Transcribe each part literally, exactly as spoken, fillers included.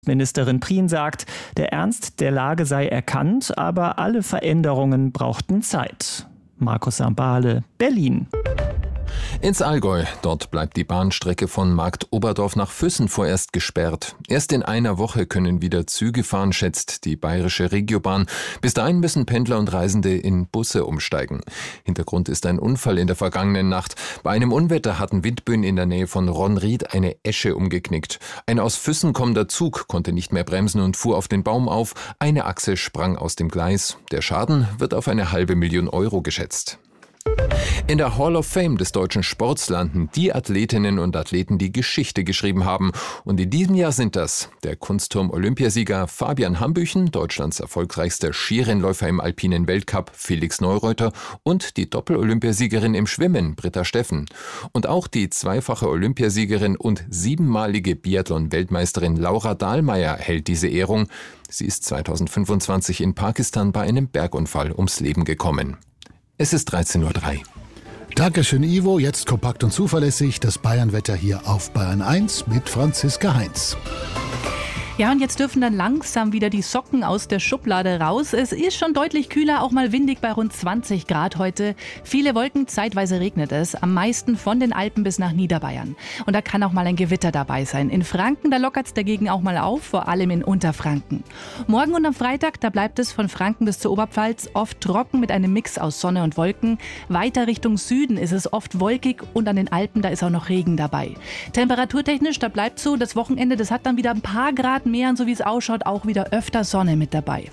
Ministerin Prien sagt, der Ernst der Lage sei erkannt, aber alle Veränderungen brauchten Zeit. Markus Sambale, Berlin. Ins Allgäu. Dort bleibt die Bahnstrecke von Marktoberdorf nach Füssen vorerst gesperrt. Erst in einer Woche können wieder Züge fahren, schätzt die bayerische Regiobahn. Bis dahin müssen Pendler und Reisende in Busse umsteigen. Hintergrund ist ein Unfall in der vergangenen Nacht. Bei einem Unwetter hatten Windböen in der Nähe von Ronried eine Esche umgeknickt. Ein aus Füssen kommender Zug konnte nicht mehr bremsen und fuhr auf den Baum auf. Eine Achse sprang aus dem Gleis. Der Schaden wird auf eine halbe Million Euro geschätzt. In der Hall of Fame des deutschen Sports landen die Athletinnen und Athleten, die Geschichte geschrieben haben. Und in diesem Jahr sind das der Kunstturm-Olympiasieger Fabian Hambüchen, Deutschlands erfolgreichster Skirennläufer im alpinen Weltcup Felix Neureuter und die Doppel-Olympiasiegerin im Schwimmen Britta Steffen. Und auch die zweifache Olympiasiegerin und siebenmalige Biathlon-Weltmeisterin Laura Dahlmeier hält diese Ehrung. Sie ist zweitausendfünfundzwanzig in Pakistan bei einem Bergunfall ums Leben gekommen. Es ist dreizehn Uhr drei. Dankeschön, Ivo. Jetzt kompakt und zuverlässig das Bayernwetter hier auf Bayern eins mit Franziska Heinz. Ja, und jetzt dürfen dann langsam wieder die Socken aus der Schublade raus. Es ist schon deutlich kühler, auch mal windig bei rund zwanzig Grad heute. Viele Wolken, zeitweise regnet es. Am meisten von den Alpen bis nach Niederbayern. Und da kann auch mal ein Gewitter dabei sein. In Franken, da lockert es dagegen auch mal auf, vor allem in Unterfranken. Morgen und am Freitag, da bleibt es von Franken bis zur Oberpfalz oft trocken mit einem Mix aus Sonne und Wolken. Weiter Richtung Süden ist es oft wolkig und an den Alpen, da ist auch noch Regen dabei. Temperaturtechnisch, da bleibt so, das Wochenende, das hat dann wieder ein paar Grad mehr und so wie es ausschaut, auch wieder öfter Sonne mit dabei.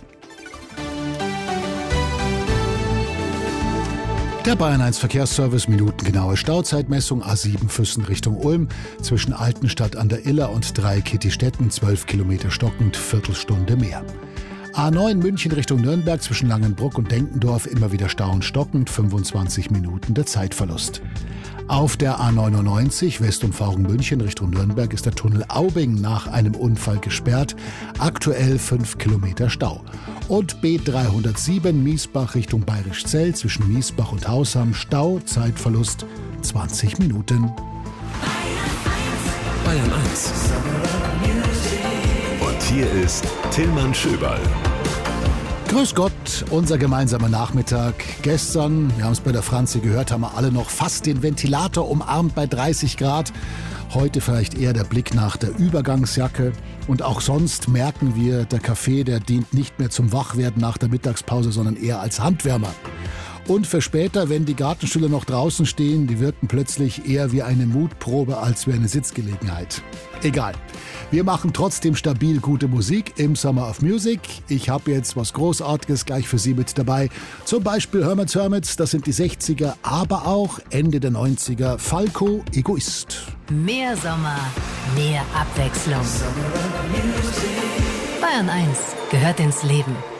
Der Bayern eins Verkehrsservice, minutengenaue Stauzeitmessung, A sieben Füssen Richtung Ulm, zwischen Altenstadt an der Iller und Dreikittistetten, zwölf Kilometer stockend, Viertelstunde mehr. A neun München Richtung Nürnberg, zwischen Langenbruck und Denkendorf, immer wieder Stau und stockend, fünfundzwanzig Minuten der Zeitverlust. Auf der A neunundneunzig Westumfahrung München Richtung Nürnberg ist der Tunnel Aubing nach einem Unfall gesperrt. Aktuell fünf Kilometer Stau. Und B dreihundertsieben Miesbach Richtung Bayrischzell zwischen Miesbach und Hausham Stau, Zeitverlust zwanzig Minuten. Bayern eins. Und hier ist Tillmann Schöberl. Grüß Gott, unser gemeinsamer Nachmittag. Gestern, wir haben es bei der Franzi gehört, haben wir alle noch fast den Ventilator umarmt bei dreißig Grad. Heute vielleicht eher der Blick nach der Übergangsjacke. Und auch sonst merken wir, der Kaffee, der dient nicht mehr zum Wachwerden nach der Mittagspause, sondern eher als Handwärmer. Und für später, wenn die Gartenstühle noch draußen stehen, die wirken plötzlich eher wie eine Mutprobe als wie eine Sitzgelegenheit. Egal. Wir machen trotzdem stabil gute Musik im Summer of Music. Ich habe jetzt was Großartiges gleich für Sie mit dabei. Zum Beispiel Herman's Hermits, das sind die sechziger, aber auch Ende der neunziger. Falco, Egoist. Mehr Sommer, mehr Abwechslung. Bayern eins gehört ins Leben.